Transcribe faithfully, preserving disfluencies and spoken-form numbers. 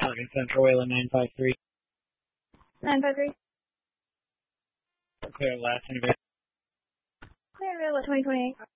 Pelican Central, Wayland nine five three. nine five three. Clear last innovation. Clear available twenty twenty-eight.